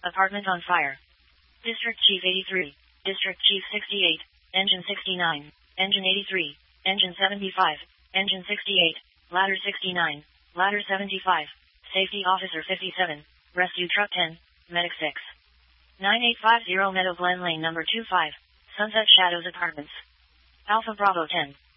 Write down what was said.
Apartment on fire. District Chief 83. District Chief 68. Engine 69. Engine 83. Engine 75. Engine 68. Ladder 69. Ladder 75. Safety Officer 57. Rescue Truck 10. Medic 6. 9850 Meadow Glen Lane number 25. Sunset Shadows Apartments. Alpha Bravo 10.